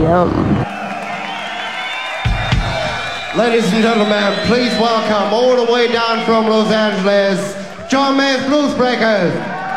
p.m. Ladies and gentlemen, please welcome all the way down from Los Angeles, John May's Blues Breakers.